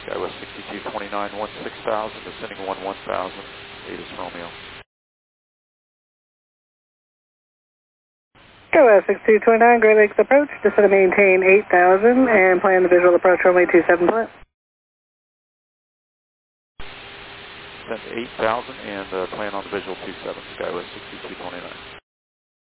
SkyWest 6229, 16,000, descending 11,000, 8 is Romeo. SkyWest 6229, Great Lakes approach, descend to maintain 8,000 and plan the visual approach runway 27 flat. Descend 8,000 and plan on the visual 27, SkyWest 6229.